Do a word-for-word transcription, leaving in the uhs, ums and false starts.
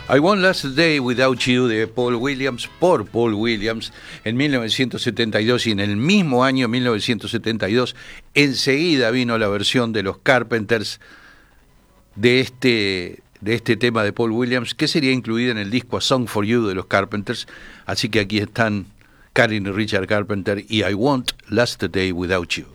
I Won't Last a Day Without You de Paul Williams, por Paul Williams, en mil novecientos setenta y dos, y en el mismo año, mil novecientos setenta y dos, enseguida vino la versión de los Carpenters de este, de este tema de Paul Williams, que sería incluida en el disco A Song for You de los Carpenters. Así que aquí están Karen y Richard Carpenter y I Won't Last a Day Without You.